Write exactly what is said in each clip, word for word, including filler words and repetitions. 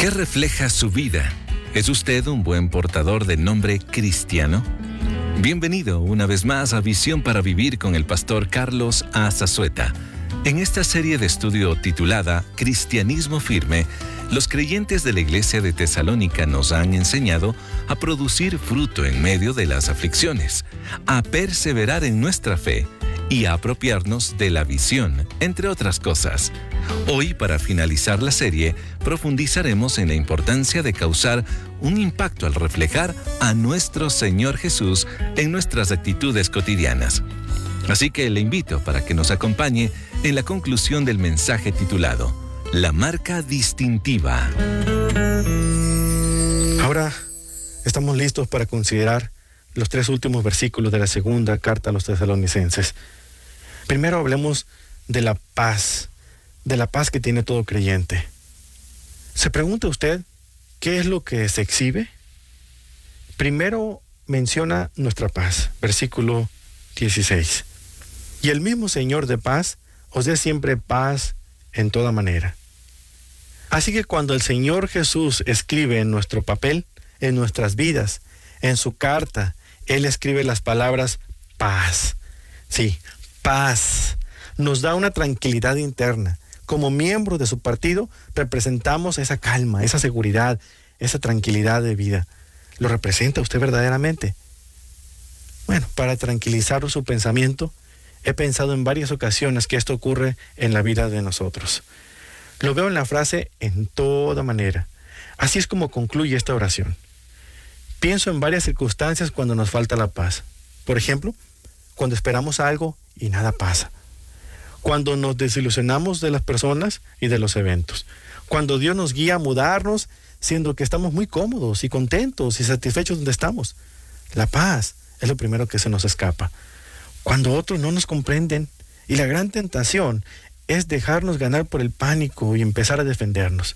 ¿Qué refleja su vida? ¿Es usted un buen portador del nombre cristiano? Bienvenido una vez más a Visión para Vivir con el pastor Carlos A. Zazueta. En esta serie de estudio titulada Cristianismo Firme, los creyentes de la iglesia de Tesalónica nos han enseñado a producir fruto en medio de las aflicciones, a perseverar en nuestra fe y a apropiarnos de la visión, entre otras cosas. Hoy, para finalizar la serie, profundizaremos en la importancia de causar un impacto al reflejar a nuestro Señor Jesús en nuestras actitudes cotidianas. Así que le invito para que nos acompañe en la conclusión del mensaje titulado La marca distintiva. Ahora estamos listos para considerar los tres últimos versículos de la segunda carta a los tesalonicenses. Primero hablemos de la paz, de la paz que tiene todo creyente. ¿Se pregunta usted qué es lo que se exhibe? Primero menciona nuestra paz, versículo dieciséis. Y el mismo Señor de paz os dé siempre paz en toda manera. Así que cuando el Señor Jesús escribe en nuestro papel, en nuestras vidas, en su carta, Él escribe las palabras paz. Sí, paz. Nos da una tranquilidad interna. Como miembros de su partido, representamos esa calma, esa seguridad, esa tranquilidad de vida. ¿Lo representa usted verdaderamente? Bueno, para tranquilizar su pensamiento, he pensado en varias ocasiones que esto ocurre en la vida de nosotros. Lo veo en la frase en toda manera. Así es como concluye esta oración. Pienso en varias circunstancias cuando nos falta la paz. Por ejemplo, cuando esperamos algo y nada pasa. Cuando nos desilusionamos de las personas y de los eventos. Cuando Dios nos guía a mudarnos, siendo que estamos muy cómodos y contentos y satisfechos donde estamos. La paz es lo primero que se nos escapa. Cuando otros no nos comprenden, y la gran tentación es dejarnos ganar por el pánico y empezar a defendernos.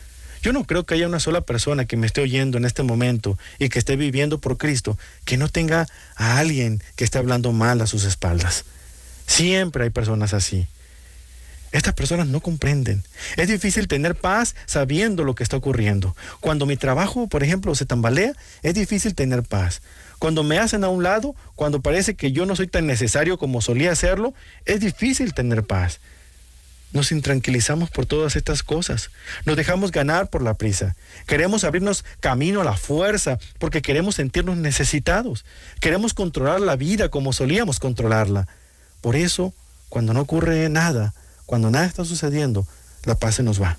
Yo no creo que haya una sola persona que me esté oyendo en este momento y que esté viviendo por Cristo que no tenga a alguien que esté hablando mal a sus espaldas. Siempre hay personas así. Estas personas no comprenden. Es difícil tener paz sabiendo lo que está ocurriendo. Cuando mi trabajo, por ejemplo, se tambalea, es difícil tener paz. Cuando me hacen a un lado, cuando parece que yo no soy tan necesario como solía serlo, es difícil tener paz. Nos intranquilizamos por todas estas cosas. Nos dejamos ganar por la prisa. Queremos abrirnos camino a la fuerza porque queremos sentirnos necesitados. Queremos controlar la vida como solíamos controlarla. Por eso, cuando no ocurre nada, cuando nada está sucediendo, la paz se nos va.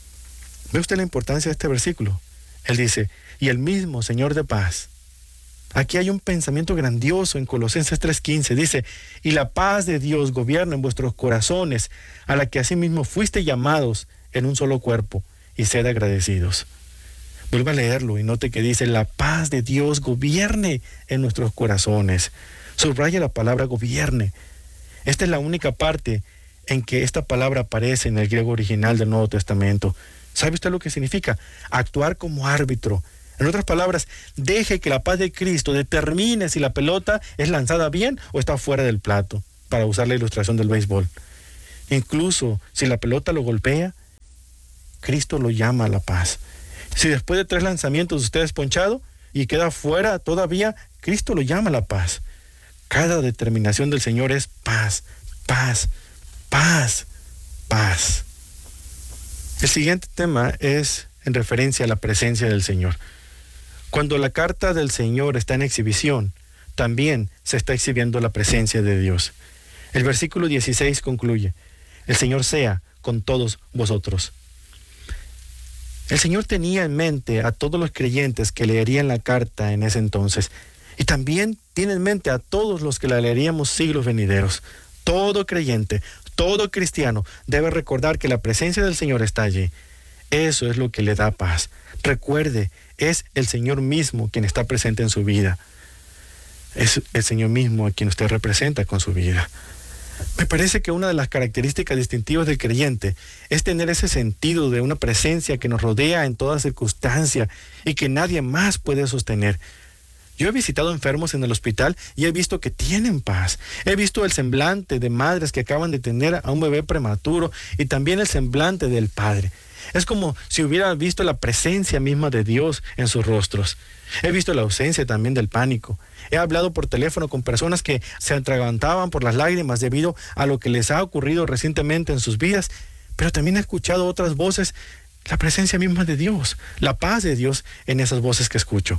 ¿Ve usted la importancia de este versículo? Él dice, y el mismo Señor de paz. Aquí hay un pensamiento grandioso en Colosenses tres quince. Dice, y la paz de Dios gobierna en vuestros corazones, a la que asimismo fuiste llamados en un solo cuerpo, y sed agradecidos. Vuelva a leerlo y note que dice, la paz de Dios gobierne en nuestros corazones. Subraya la palabra gobierne. Esta es la única parte en que esta palabra aparece en el griego original del Nuevo Testamento. ¿Sabe usted lo que significa? Actuar como árbitro. En otras palabras, deje que la paz de Cristo determine si la pelota es lanzada bien o está fuera del plato, para usar la ilustración del béisbol. Incluso si la pelota lo golpea, Cristo lo llama a la paz. Si después de tres lanzamientos usted es ponchado y queda fuera todavía, Cristo lo llama a la paz. Cada determinación del Señor es paz, paz, paz, paz. El siguiente tema es en referencia a la presencia del Señor. Cuando la carta del Señor está en exhibición, también se está exhibiendo la presencia de Dios. El versículo dieciséis concluye, el Señor sea con todos vosotros. El Señor tenía en mente a todos los creyentes que leerían la carta en ese entonces, y también tiene en mente a todos los que la leeríamos siglos venideros. Todo creyente, todo cristiano debe recordar que la presencia del Señor está allí. Eso es lo que le da paz. Recuerde, es el Señor mismo quien está presente en su vida. Es el Señor mismo a quien usted representa con su vida. Me parece que una de las características distintivas del creyente es tener ese sentido de una presencia que nos rodea en toda circunstancia y que nadie más puede sostener. Yo he visitado enfermos en el hospital y he visto que tienen paz. He visto el semblante de madres que acaban de tener a un bebé prematuro y también el semblante del padre. Es como si hubiera visto la presencia misma de Dios en sus rostros. He visto la ausencia también del pánico. He hablado por teléfono con personas que se atragantaban por las lágrimas debido a lo que les ha ocurrido recientemente en sus vidas, pero también he escuchado otras voces, la presencia misma de Dios, la paz de Dios en esas voces que escucho.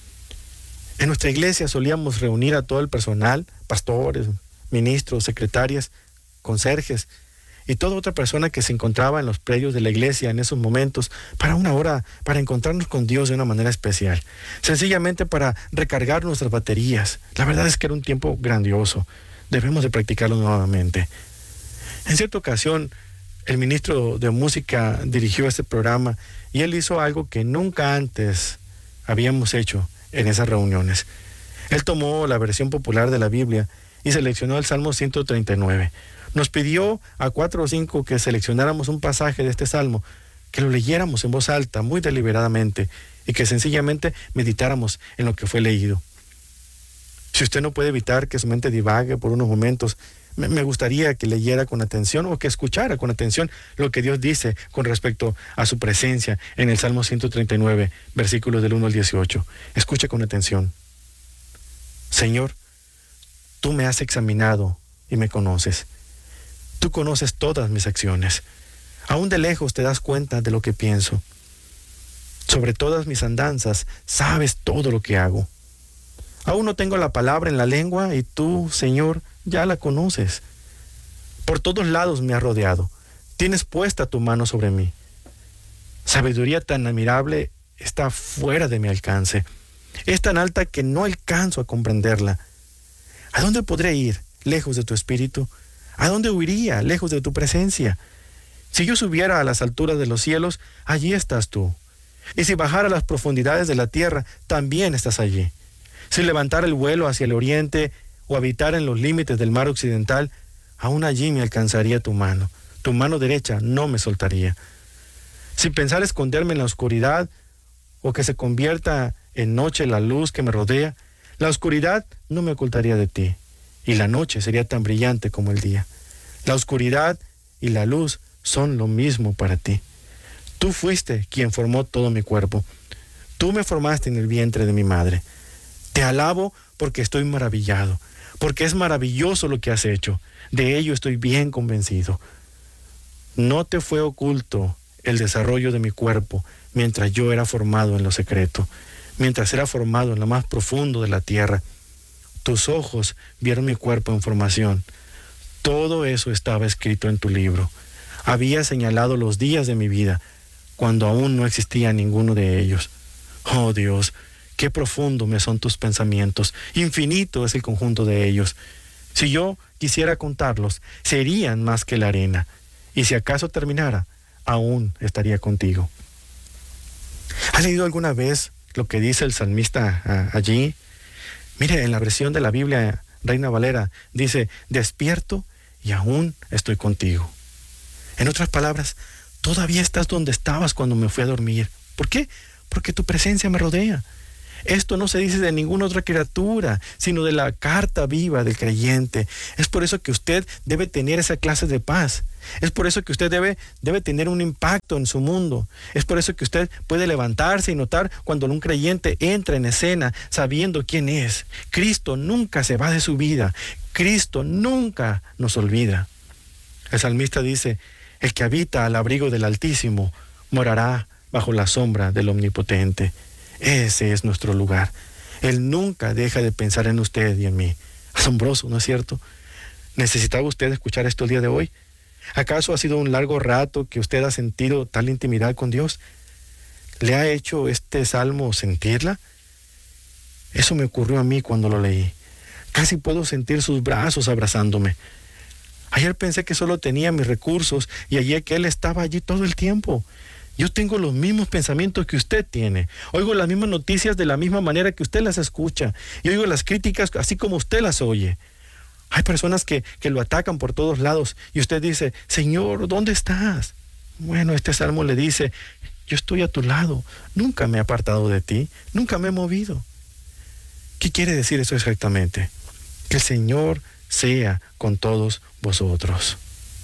En nuestra iglesia solíamos reunir a todo el personal, pastores, ministros, secretarias, conserjes y toda otra persona que se encontraba en los predios de la iglesia en esos momentos para una hora, para encontrarnos con Dios de una manera especial, sencillamente para recargar nuestras baterías. La verdad es que era un tiempo grandioso. Debemos de practicarlo nuevamente. En cierta ocasión, el ministro de música dirigió este programa y él hizo algo que nunca antes habíamos hecho en esas reuniones. Él tomó la versión popular de la Biblia y seleccionó el Salmo ciento treinta y nueve. Nos pidió a cuatro o cinco que seleccionáramos un pasaje de este Salmo, que lo leyéramos en voz alta, muy deliberadamente, y que sencillamente meditáramos en lo que fue leído. Si usted no puede evitar que su mente divague por unos momentos, me gustaría que leyera con atención o que escuchara con atención lo que Dios dice con respecto a su presencia en el Salmo ciento treinta y nueve, versículos del uno al dieciocho. Escuche con atención. Señor, tú me has examinado y me conoces. Tú conoces todas mis acciones. Aún de lejos te das cuenta de lo que pienso. Sobre todas mis andanzas sabes todo lo que hago. Aún no tengo la palabra en la lengua y tú, Señor, ya la conoces. Por todos lados me has rodeado. Tienes puesta tu mano sobre mí. Sabiduría tan admirable está fuera de mi alcance. Es tan alta que no alcanzo a comprenderla. ¿A dónde podré ir lejos de tu espíritu? ¿A dónde huiría lejos de tu presencia? Si yo subiera a las alturas de los cielos, allí estás tú. Y si bajara a las profundidades de la tierra, también estás allí. Si levantara el vuelo hacia el oriente o habitara en los límites del mar occidental, aún allí me alcanzaría tu mano. Tu mano derecha no me soltaría. Si pensara esconderme en la oscuridad o que se convierta en noche la luz que me rodea, la oscuridad no me ocultaría de ti, y la noche sería tan brillante como el día. La oscuridad y la luz son lo mismo para ti. Tú fuiste quien formó todo mi cuerpo. Tú me formaste en el vientre de mi madre. Te alabo porque estoy maravillado, porque es maravilloso lo que has hecho. De ello estoy bien convencido. No te fue oculto el desarrollo de mi cuerpo mientras yo era formado en lo secreto, mientras era formado en lo más profundo de la tierra. Tus ojos vieron mi cuerpo en formación. Todo eso estaba escrito en tu libro. Había señalado los días de mi vida, cuando aún no existía ninguno de ellos. Oh Dios, qué profundo me son tus pensamientos, infinito es el conjunto de ellos. Si yo quisiera contarlos, serían más que la arena, y si acaso terminara, aún estaría contigo. ¿Has leído alguna vez lo que dice el salmista uh, allí? Mire, en la versión de la Biblia Reina Valera dice, despierto y aún estoy contigo. En otras palabras, todavía estás donde estabas cuando me fui a dormir. ¿Por qué? Porque tu presencia me rodea. Esto no se dice de ninguna otra criatura, sino de la carta viva del creyente. Es por eso que usted debe tener esa clase de paz. Es por eso que usted debe, debe tener un impacto en su mundo. Es por eso que usted puede levantarse y notar cuando un creyente entra en escena sabiendo quién es. Cristo nunca se va de su vida. Cristo nunca nos olvida. El salmista dice, el que habita al abrigo del Altísimo morará bajo la sombra del Omnipotente. Ese es nuestro lugar. Él nunca deja de pensar en usted y en mí. Asombroso, ¿no es cierto? ¿Necesitaba usted escuchar esto el día de hoy? ¿Acaso ha sido un largo rato que usted ha sentido tal intimidad con Dios? ¿Le ha hecho este salmo sentirla? Eso me ocurrió a mí cuando lo leí. Casi puedo sentir sus brazos abrazándome. Ayer pensé que solo tenía mis recursos y ayer que Él estaba allí todo el tiempo. Yo tengo los mismos pensamientos que usted tiene. Oigo las mismas noticias de la misma manera que usted las escucha. Y oigo las críticas así como usted las oye. Hay personas que, que lo atacan por todos lados. Y usted dice, Señor, ¿dónde estás? Bueno, este salmo le dice, yo estoy a tu lado. Nunca me he apartado de ti. Nunca me he movido. ¿Qué quiere decir eso exactamente? Que el Señor sea con todos vosotros.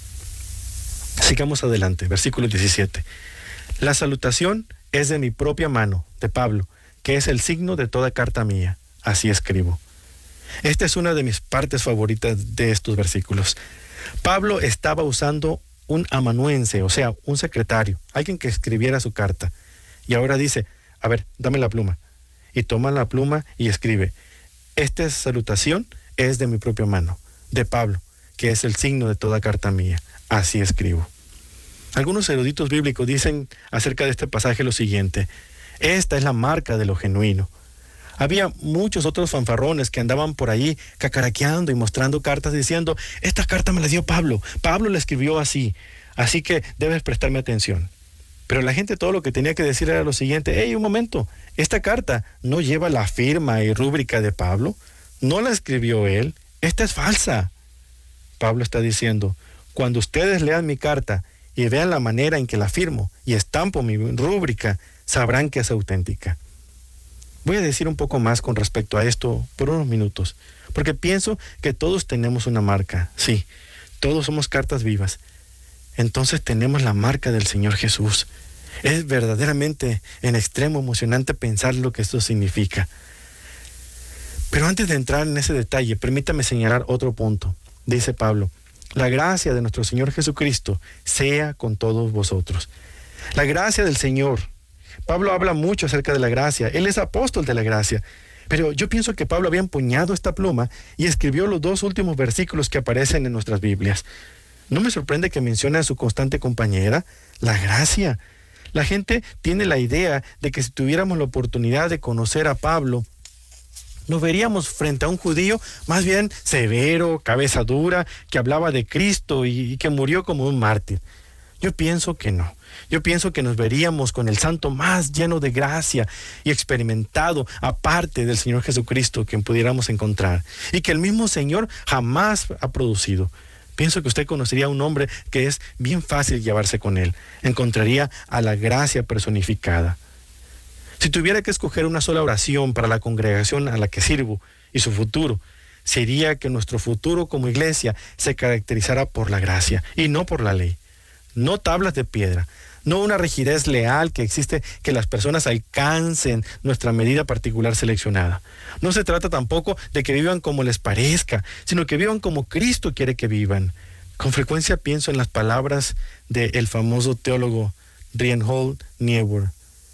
Sigamos adelante, versículo diecisiete. La salutación es de mi propia mano, de Pablo, que es el signo de toda carta mía. Así escribo. Esta es una de mis partes favoritas de estos versículos. Pablo estaba usando un amanuense, o sea, un secretario, alguien que escribiera su carta. Y ahora dice, a ver, dame la pluma. Y toma la pluma y escribe, esta salutación es de mi propia mano, de Pablo, que es el signo de toda carta mía. Así escribo. Algunos eruditos bíblicos dicen acerca de este pasaje lo siguiente, esta es la marca de lo genuino. Había muchos otros fanfarrones que andaban por ahí cacaraqueando y mostrando cartas diciendo, esta carta me la dio Pablo, Pablo la escribió así, así que debes prestarme atención. Pero la gente todo lo que tenía que decir era lo siguiente, hey, un momento, esta carta no lleva la firma y rúbrica de Pablo, no la escribió él, esta es falsa. Pablo está diciendo, cuando ustedes lean mi carta y vean la manera en que la firmo y estampo mi rúbrica, sabrán que es auténtica. Voy a decir un poco más con respecto a esto por unos minutos, porque pienso que todos tenemos una marca, sí, todos somos cartas vivas. Entonces tenemos la marca del Señor Jesús. Es verdaderamente en extremo emocionante pensar lo que esto significa. Pero antes de entrar en ese detalle, permítame señalar otro punto. Dice Pablo, la gracia de nuestro Señor Jesucristo sea con todos vosotros. La gracia del Señor. Pablo habla mucho acerca de la gracia. Él es apóstol de la gracia. Pero yo pienso que Pablo había empuñado esta pluma y escribió los dos últimos versículos que aparecen en nuestras Biblias. No me sorprende que mencione a su constante compañera, la gracia. La gente tiene la idea de que si tuviéramos la oportunidad de conocer a Pablo, nos veríamos frente a un judío más bien severo, cabeza dura, que hablaba de Cristo y, y que murió como un mártir. Yo pienso que no. Yo pienso que nos veríamos con el santo más lleno de gracia y experimentado aparte del Señor Jesucristo que pudiéramos encontrar y que el mismo Señor jamás ha producido. Pienso que usted conocería a un hombre que es bien fácil llevarse con él. Encontraría a la gracia personificada. Si tuviera que escoger una sola oración para la congregación a la que sirvo y su futuro, sería que nuestro futuro como iglesia se caracterizara por la gracia y no por la ley. No tablas de piedra, no una rigidez leal que existe que las personas alcancen nuestra medida particular seleccionada. No se trata tampoco de que vivan como les parezca, sino que vivan como Cristo quiere que vivan. Con frecuencia pienso en las palabras del famoso teólogo Reinhold Niebuhr.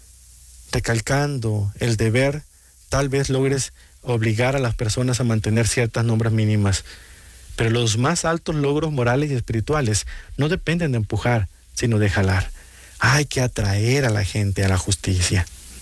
Recalcando el deber, tal vez logres obligar a las personas a mantener ciertas normas mínimas. Pero los más altos logros morales y espirituales no dependen de empujar, sino de jalar. Hay que atraer a la gente a la justicia.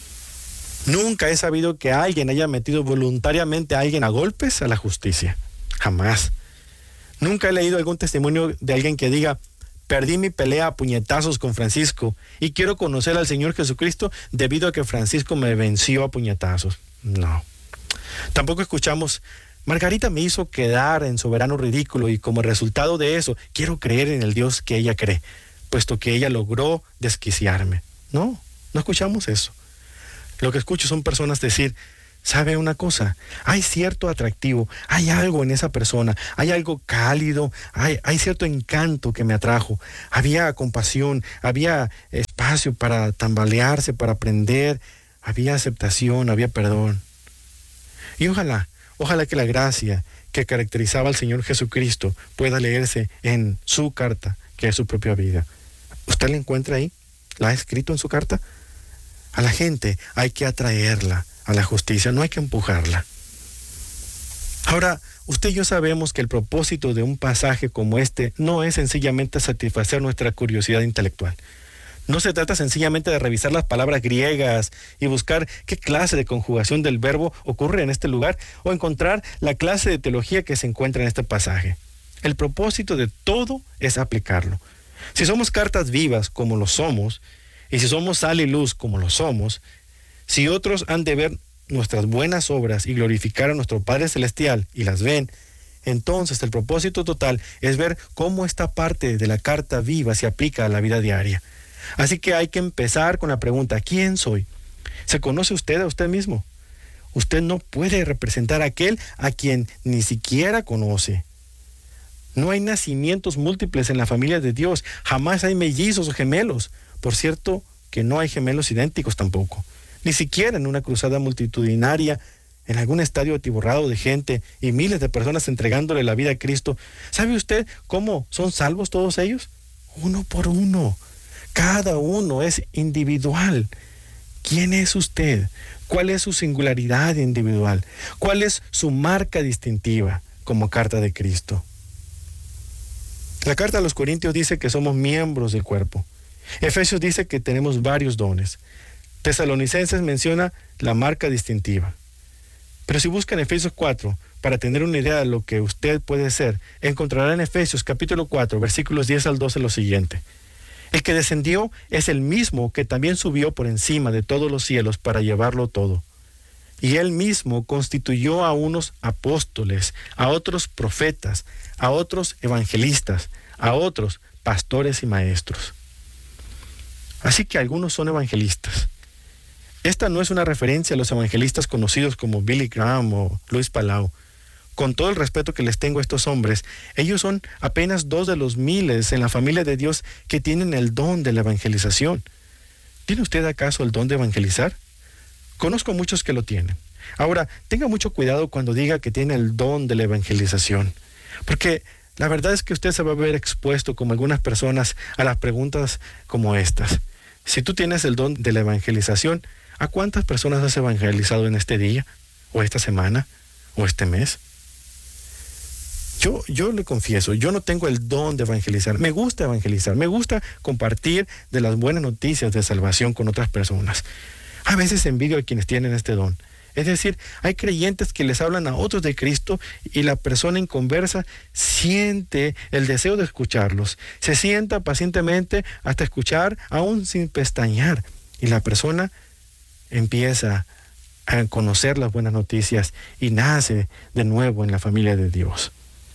Nunca he sabido que alguien haya metido voluntariamente a alguien a golpes a la justicia. Jamás. Nunca he leído algún testimonio de alguien que diga, perdí mi pelea a puñetazos con Francisco y quiero conocer al Señor Jesucristo debido a que Francisco me venció a puñetazos. No. Tampoco escuchamos, Margarita me hizo quedar en soberano ridículo y como resultado de eso, quiero creer en el Dios que ella cree, puesto que ella logró desquiciarme. No, no escuchamos eso. Lo que escucho son personas decir, ¿sabe una cosa? Hay cierto atractivo, hay algo en esa persona, hay algo cálido, hay, hay cierto encanto que me atrajo. Había compasión, había espacio para tambalearse, para aprender, había aceptación, había perdón. Y ojalá, ojalá que la gracia que caracterizaba al Señor Jesucristo pueda leerse en su carta, que es su propia vida. ¿Usted la encuentra ahí? ¿La ha escrito en su carta? A la gente hay que atraerla a la justicia, no hay que empujarla. Ahora, usted y yo sabemos que el propósito de un pasaje como este no es sencillamente satisfacer nuestra curiosidad intelectual. No se trata sencillamente de revisar las palabras griegas y buscar qué clase de conjugación del verbo ocurre en este lugar o encontrar la clase de teología que se encuentra en este pasaje. El propósito de todo es aplicarlo. Si somos cartas vivas como lo somos, y si somos sal y luz como lo somos, si otros han de ver nuestras buenas obras y glorificar a nuestro Padre Celestial y las ven, entonces el propósito total es ver cómo esta parte de la carta viva se aplica a la vida diaria. Así que hay que empezar con la pregunta, ¿quién soy? ¿Se conoce usted a usted mismo? Usted no puede representar a aquel a quien ni siquiera conoce. No hay nacimientos múltiples en la familia de Dios. Jamás hay mellizos o gemelos. Por cierto, que no hay gemelos idénticos tampoco. Ni siquiera en una cruzada multitudinaria, en algún estadio atiborrado de gente y miles de personas entregándole la vida a Cristo. ¿Sabe usted cómo son salvos todos ellos? Uno por uno. Cada uno es individual. ¿Quién es usted? ¿Cuál es su singularidad individual? ¿Cuál es su marca distintiva como carta de Cristo? La carta a los Corintios dice que somos miembros del cuerpo. Efesios dice que tenemos varios dones. Tesalonicenses menciona la marca distintiva. Pero si buscan Efesios cuatro, para tener una idea de lo que usted puede ser, encontrará en Efesios capítulo cuatro, versículos diez al doce lo siguiente. El que descendió es el mismo que también subió por encima de todos los cielos para llevarlo todo. Y él mismo constituyó a unos apóstoles, a otros profetas, a otros evangelistas, a otros pastores y maestros. Así que algunos son evangelistas. Esta no es una referencia a los evangelistas conocidos como Billy Graham o Luis Palau. Con todo el respeto que les tengo a estos hombres, ellos son apenas dos de los miles en la familia de Dios que tienen el don de la evangelización. ¿Tiene usted acaso el don de evangelizar? Conozco muchos que lo tienen. Ahora, tenga mucho cuidado cuando diga que tiene el don de la evangelización, porque la verdad es que usted se va a ver expuesto, como algunas personas, a las preguntas como estas. Si tú tienes el don de la evangelización, ¿a cuántas personas has evangelizado en este día, o esta semana, o este mes? Yo, yo le confieso, yo no tengo el don de evangelizar. Me gusta evangelizar, me gusta compartir de las buenas noticias de salvación con otras personas. A veces envidio a quienes tienen este don. Es decir, hay creyentes que les hablan a otros de Cristo y la persona inconversa siente el deseo de escucharlos. Se sienta pacientemente hasta escuchar, aún sin pestañear. Y la persona empieza a conocer las buenas noticias y nace de nuevo en la familia de Dios.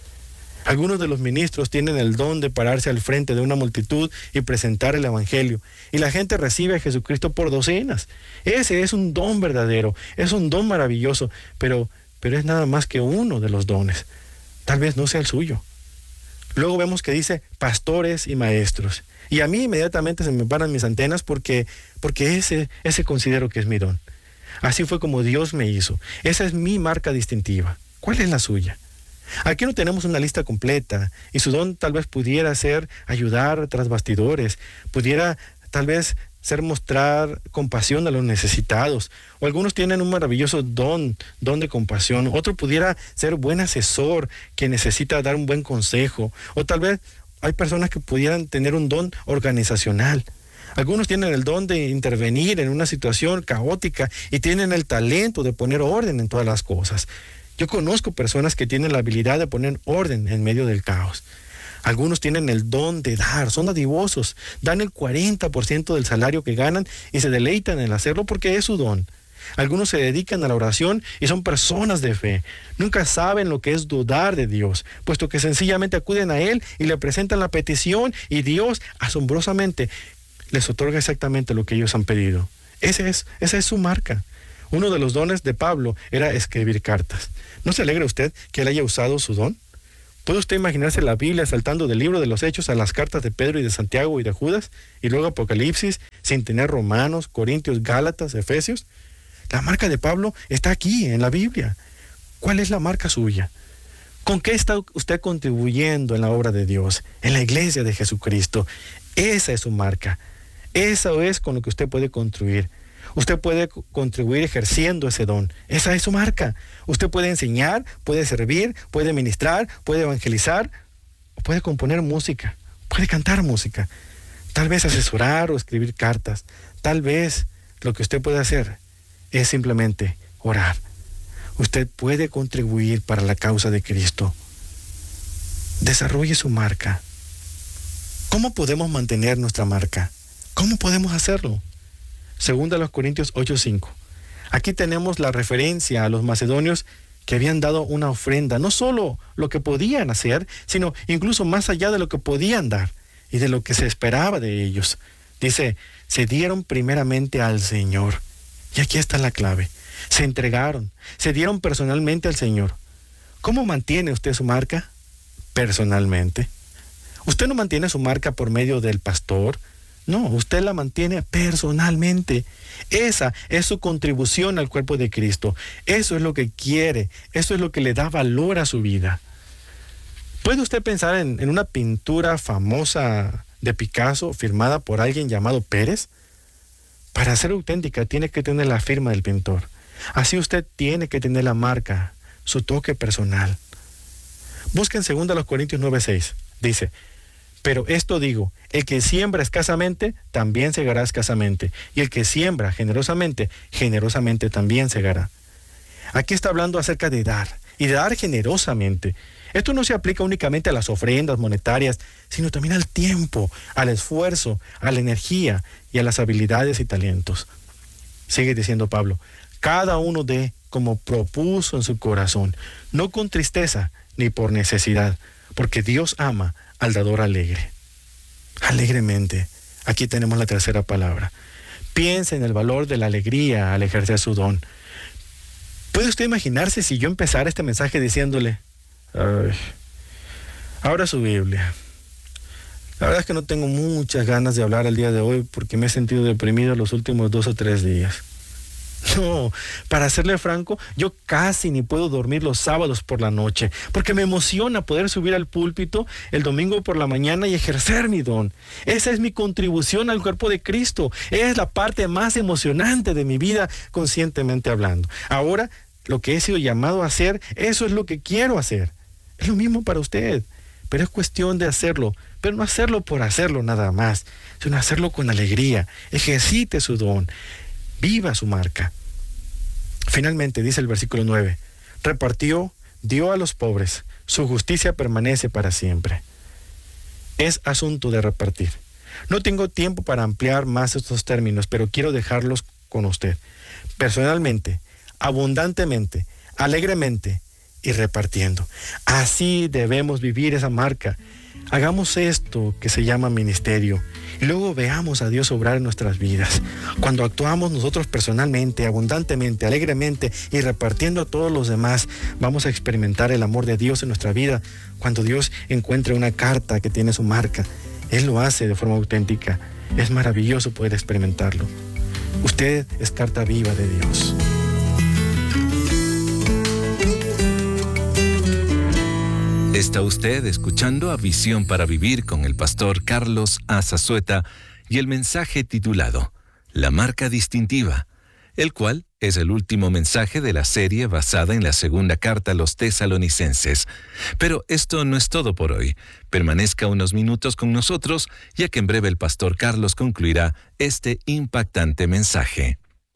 Algunos de los ministros tienen el don de pararse al frente de una multitud y presentar el evangelio, y la gente recibe a Jesucristo por docenas. Ese es un don verdadero, es un don maravilloso, pero, pero es nada más que uno de los dones. Tal vez no sea el suyo. Luego vemos que dice pastores y maestros, y a mí inmediatamente se me paran mis antenas porque, porque ese, ese considero que es mi don. Así fue como Dios me hizo. Esa es mi marca distintiva. ¿Cuál es la suya? Aquí no tenemos una lista completa y su don tal vez pudiera ser ayudar tras bastidores, pudiera tal vez ser mostrar compasión a los necesitados, o algunos tienen un maravilloso don, don de compasión, otro pudiera ser buen asesor que necesita dar un buen consejo, o tal vez hay personas que pudieran tener un don organizacional. Algunos tienen el don de intervenir en una situación caótica y tienen el talento de poner orden en todas las cosas. Yo conozco personas que tienen la habilidad de poner orden en medio del caos. Algunos tienen el don de dar, son dadivosos, dan el cuarenta por ciento del salario que ganan y se deleitan en hacerlo porque es su don. Algunos se dedican a la oración y son personas de fe. Nunca saben lo que es dudar de Dios, puesto que sencillamente acuden a Él y le presentan la petición y Dios, asombrosamente, les otorga exactamente lo que ellos han pedido. Ese es, esa es su marca. Uno de los dones de Pablo era escribir cartas. ¿No se alegra usted que él haya usado su don? ¿Puede usted imaginarse la Biblia saltando del libro de los Hechos a las cartas de Pedro y de Santiago y de Judas, y luego Apocalipsis, sin tener Romanos, Corintios, Gálatas, Efesios? La marca de Pablo está aquí, en la Biblia. ¿Cuál es la marca suya? ¿Con qué está usted contribuyendo en la obra de Dios, en la iglesia de Jesucristo? Esa es su marca. Eso es con lo que usted puede contribuir. Usted puede contribuir ejerciendo ese don. Esa es su marca. Usted puede enseñar, puede servir, puede ministrar, puede evangelizar, o puede componer música, puede cantar música, tal vez asesorar o escribir cartas. Tal vez lo que usted puede hacer es simplemente orar. Usted puede contribuir para la causa de Cristo. Desarrolle su marca. ¿Cómo podemos mantener nuestra marca? ¿Cómo podemos hacerlo? Segunda a los Corintios ocho cinco. Aquí tenemos la referencia a los macedonios que habían dado una ofrenda, no solo lo que podían hacer, sino incluso más allá de lo que podían dar y de lo que se esperaba de ellos. Dice, se dieron primeramente al Señor. Y aquí está la clave. se entregaron, se dieron personalmente al Señor. ¿Cómo mantiene usted su marca? Personalmente. Usted no mantiene su marca por medio del pastor. No, usted la mantiene personalmente. Esa es su contribución al cuerpo de Cristo. Eso es lo que quiere. Eso es lo que le da valor a su vida. ¿Puede usted pensar en, en una pintura famosa de Picasso firmada por alguien llamado Pérez? Para ser auténtica tiene que tener la firma del pintor. Así usted tiene que tener la marca, su toque personal. Busquen dos Corintios nueve seis. Dice: pero esto digo, el que siembra escasamente, también segará escasamente. Y el que siembra generosamente, generosamente también segará. Aquí está hablando acerca de dar, y de dar generosamente. Esto no se aplica únicamente a las ofrendas monetarias, sino también al tiempo, al esfuerzo, a la energía y a las habilidades y talentos. Sigue diciendo Pablo: cada uno dé como propuso en su corazón, no con tristeza ni por necesidad, porque Dios ama al dador alegre. Alegremente. Aquí tenemos la tercera palabra. Piensa en el valor de la alegría al ejercer su don. ¿Puede usted imaginarse si yo empezara este mensaje diciéndole: ay, abra su Biblia? La verdad es que no tengo muchas ganas de hablar el día de hoy porque me he sentido deprimido los últimos dos o tres días. No, para serle franco, yo casi ni puedo dormir los sábados por la noche, porque me emociona poder subir al púlpito el domingo por la mañana y ejercer mi don. Esa es mi contribución al cuerpo de Cristo. Es la parte más emocionante de mi vida, conscientemente hablando. Ahora, lo que he sido llamado a hacer, eso es lo que quiero hacer. Es lo mismo para usted, pero es cuestión de hacerlo, pero no hacerlo por hacerlo nada más, sino hacerlo con alegría. Ejercite su don. Viva su marca. Finalmente, dice el versículo nueve, repartió, dio a los pobres, su justicia permanece para siempre. Es asunto de repartir. No tengo tiempo para ampliar más estos términos, pero quiero dejarlos con usted. Personalmente, abundantemente, alegremente y repartiendo. Así debemos vivir esa marca. Hagamos esto que se llama ministerio y luego veamos a Dios obrar en nuestras vidas. Cuando actuamos nosotros personalmente, abundantemente, alegremente y repartiendo a todos los demás, vamos a experimentar el amor de Dios en nuestra vida. Cuando Dios encuentre una carta que tiene su marca, Él lo hace de forma auténtica. Es maravilloso poder experimentarlo. Usted es carta viva de Dios. Está usted escuchando a Visión para Vivir con el pastor Carlos Azazueta y el mensaje titulado La marca distintiva, el cual es el último mensaje de la serie basada en la segunda carta a los tesalonicenses. Pero esto no es todo por hoy. Permanezca unos minutos con nosotros, ya que en breve el pastor Carlos concluirá este impactante mensaje.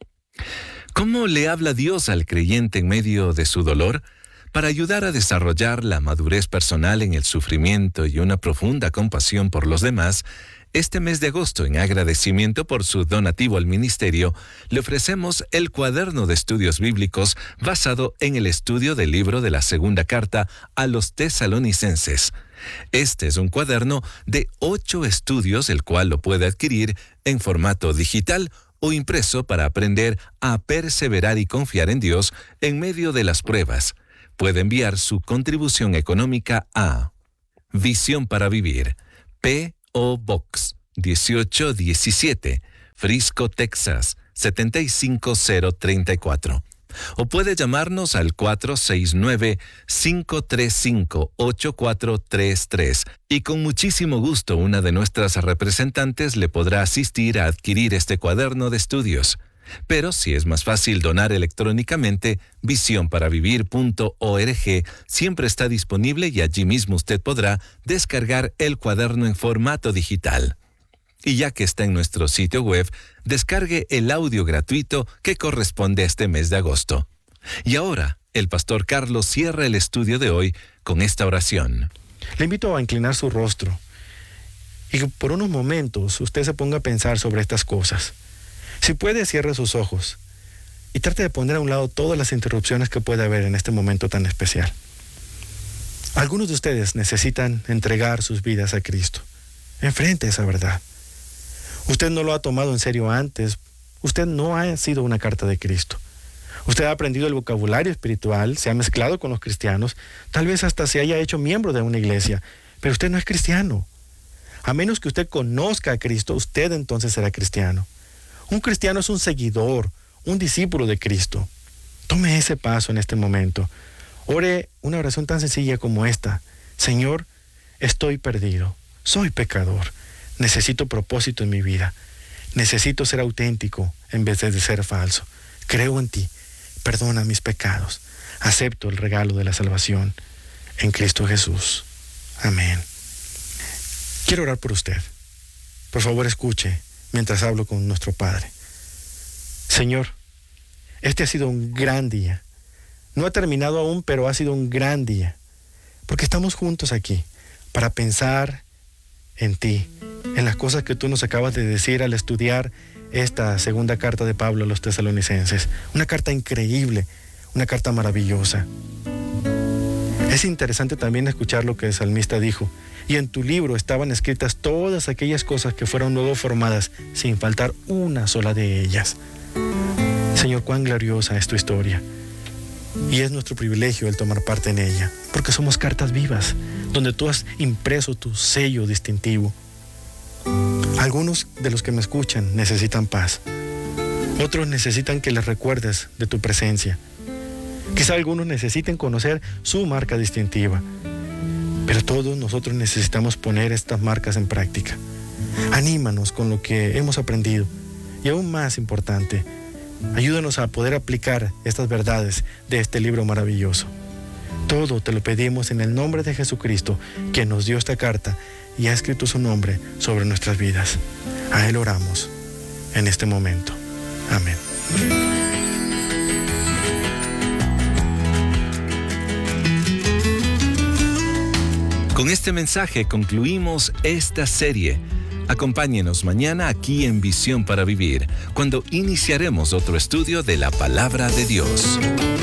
¿Cómo le habla Dios al creyente en medio de su dolor? Para ayudar a desarrollar la madurez personal en el sufrimiento y una profunda compasión por los demás, este mes de agosto, en agradecimiento por su donativo al ministerio, le ofrecemos el cuaderno de estudios bíblicos basado en el estudio del libro de la segunda carta a los tesalonicenses. Este es un cuaderno de ocho estudios, el cual lo puede adquirir en formato digital o impreso para aprender a perseverar y confiar en Dios en medio de las pruebas. Puede enviar su contribución económica a Visión para Vivir, P O Box dieciocho diecisiete, Frisco, Texas siete cinco cero tres cuatro. O puede llamarnos al cuatro seis nueve, cinco tres cinco, ocho cuatro tres tres y con muchísimo gusto una de nuestras representantes le podrá asistir a adquirir este cuaderno de estudios. Pero si es más fácil donar electrónicamente, visión para vivir punto org siempre está disponible y allí mismo usted podrá descargar el cuaderno en formato digital. Y ya que está en nuestro sitio web, descargue el audio gratuito que corresponde a este mes de agosto. Y ahora, el pastor Carlos cierra el estudio de hoy con esta oración. Le invito a inclinar su rostro y que por unos momentos usted se ponga a pensar sobre estas cosas. Si puede, cierre sus ojos y trate de poner a un lado todas las interrupciones que puede haber en este momento tan especial. Algunos de ustedes necesitan entregar sus vidas a Cristo. Enfrente esa verdad. Usted no lo ha tomado en serio antes. Usted no ha sido una carta de Cristo. Usted ha aprendido el vocabulario espiritual, se ha mezclado con los cristianos, tal vez hasta se haya hecho miembro de una iglesia, pero usted no es cristiano. A menos que usted conozca a Cristo, usted entonces será cristiano. Un cristiano es un seguidor, un discípulo de Cristo. Tome ese paso en este momento. Ore una oración tan sencilla como esta. Señor, estoy perdido, soy pecador, necesito propósito en mi vida, necesito ser auténtico en vez de ser falso. Creo en ti, perdona mis pecados, acepto el regalo de la salvación en Cristo Jesús. Amén. Quiero orar por usted. Por favor, escuche mientras hablo con nuestro Padre. Señor, este ha sido un gran día. No ha terminado aún, pero ha sido un gran día, porque estamos juntos aquí para pensar en ti, en las cosas que tú nos acabas de decir al estudiar esta segunda carta de Pablo a los tesalonicenses. Una carta increíble, una carta maravillosa. Es interesante también escuchar lo que el salmista dijo. Y en tu libro estaban escritas todas aquellas cosas que fueron luego formadas, sin faltar una sola de ellas. Señor, cuán gloriosa es tu historia. Y es nuestro privilegio el tomar parte en ella, porque somos cartas vivas, donde tú has impreso tu sello distintivo. Algunos de los que me escuchan necesitan paz. Otros necesitan que les recuerdes de tu presencia. Quizá algunos necesiten conocer su marca distintiva. Pero todos nosotros necesitamos poner estas marcas en práctica. Anímanos con lo que hemos aprendido. Y aún más importante, ayúdanos a poder aplicar estas verdades de este libro maravilloso. Todo te lo pedimos en el nombre de Jesucristo, que nos dio esta carta y ha escrito su nombre sobre nuestras vidas. A Él oramos en este momento. Amén. Con este mensaje concluimos esta serie. Acompáñenos mañana aquí en Visión para Vivir, cuando iniciaremos otro estudio de la Palabra de Dios.